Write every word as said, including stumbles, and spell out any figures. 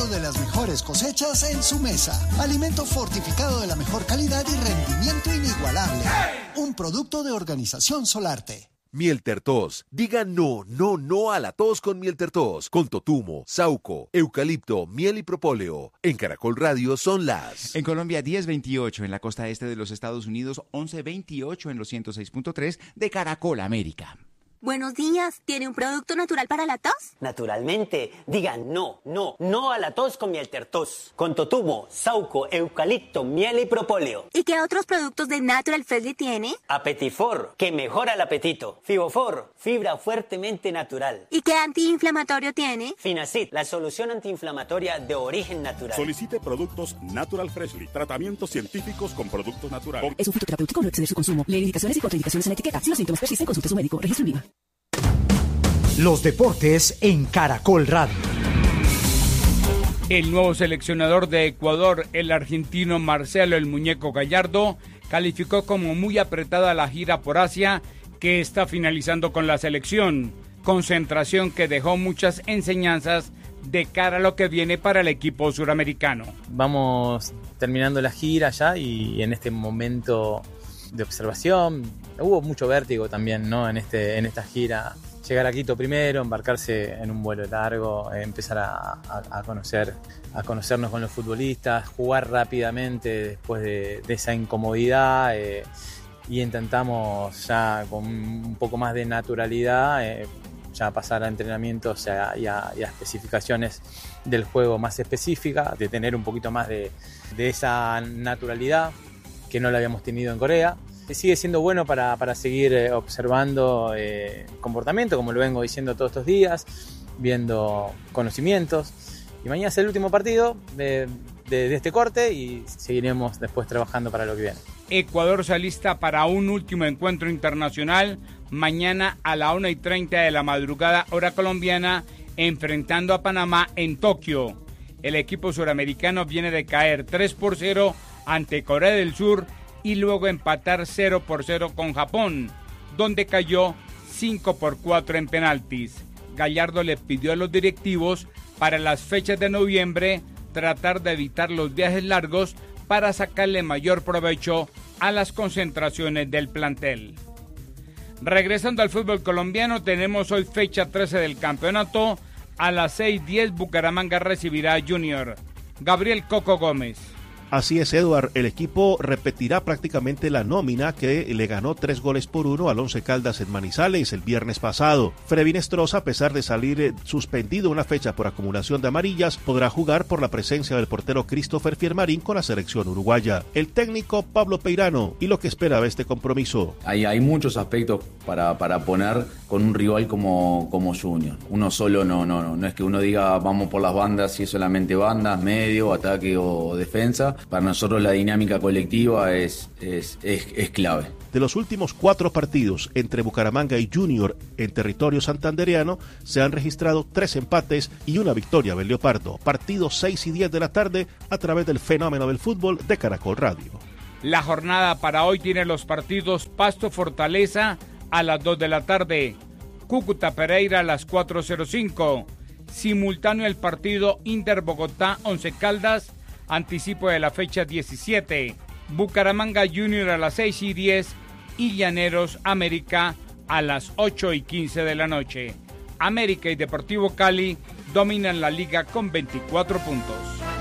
de las mejores cosechas en su mesa. Alimento fortificado de la mejor calidad y rendimiento inigualable. Un producto de Organización Solarte. Miel Tertos. Diga no, no, no a la tos con Miel Tertos. Con totumo, sauco, eucalipto, miel y propóleo. En Caracol Radio son las... En Colombia diez veintiocho, en la costa este de los Estados Unidos once veintiocho en los ciento seis punto tres de Caracol América. Buenos días, ¿tiene un producto natural para la tos? Naturalmente, digan no, no, no a la tos con Miel Tertos. Con totumo, sauco, eucalipto, miel y propóleo. ¿Y qué otros productos de Natural Freshly tiene? Apetifor, que mejora el apetito. Fibofor, fibra fuertemente natural. ¿Y qué antiinflamatorio tiene? Finacid, la solución antiinflamatoria de origen natural. Solicite productos Natural Freshly, tratamientos científicos con productos naturales. Es un fitoterapéutico, no exceder su consumo. Lee indicaciones y contraindicaciones en la etiqueta. Si los síntomas persisten, consulte a su médico. Registro en viva. Los deportes en Caracol Radio. El nuevo seleccionador de Ecuador, el argentino Marcelo El Muñeco Gallardo, calificó como muy apretada la gira por Asia que está finalizando con la selección. Concentración que dejó muchas enseñanzas de cara a lo que viene para el equipo suramericano. Vamos terminando la gira ya y en este momento de observación hubo mucho vértigo también, ¿no? En este en esta gira. Llegar a Quito primero, embarcarse en un vuelo largo, eh, empezar a, a, a conocer a conocernos con los futbolistas, jugar rápidamente después de, de esa incomodidad eh, y intentamos ya con un poco más de naturalidad eh, ya pasar a entrenamientos y a, y, a, y a especificaciones del juego más específicas, de tener un poquito más de, de esa naturalidad que no la habíamos tenido en Corea. Sigue siendo bueno para, para seguir eh, observando eh, comportamiento, como lo vengo diciendo todos estos días, viendo conocimientos. Y mañana es el último partido de, de, de este corte y seguiremos después trabajando para lo que viene. Ecuador se alista para un último encuentro internacional mañana a la una y treinta de la madrugada, hora colombiana, enfrentando a Panamá en Tokio. El equipo suramericano viene de caer tres por cero ante Corea del Sur y luego empatar cero por cero con Japón, donde cayó cinco por cuatro en penaltis. Gallardo le pidió a los directivos para las fechas de noviembre tratar de evitar los viajes largos para sacarle mayor provecho a las concentraciones del plantel. Regresando al fútbol colombiano, tenemos hoy fecha trece del campeonato. A las seis diez Bucaramanga recibirá a Junior. Gabriel Coco Gómez. Así es, Eduard, el equipo repetirá prácticamente la nómina que le ganó tres goles por uno al Once Caldas en Manizales el viernes pasado. Frevin Estroza, a pesar de salir eh, suspendido una fecha por acumulación de amarillas, podrá jugar por la presencia del portero Christopher Fiermarín con la selección uruguaya. El técnico Pablo Peirano, y lo que esperaba este compromiso. Hay, hay muchos aspectos para, para poner con un rival como, como Junior. Uno solo no, no, no, no es que uno diga vamos por las bandas, si es solamente bandas, medio, ataque o defensa. Para nosotros la dinámica colectiva es, es, es, es clave. De los últimos cuatro partidos entre Bucaramanga y Junior en territorio santandereano, se han registrado tres empates y una victoria del Leopardo. Partidos seis y diez de la tarde a través del fenómeno del fútbol de Caracol Radio. La jornada para hoy tiene los partidos Pasto Fortaleza a las dos de la tarde, Cúcuta Pereira a las cuatro cero cinco, simultáneo el partido Inter Bogotá Once Caldas, anticipo de la fecha diecisiete, Bucaramanga Junior a las seis y diez y Llaneros América a las ocho y quince de la noche. América y Deportivo Cali dominan la liga con veinticuatro puntos.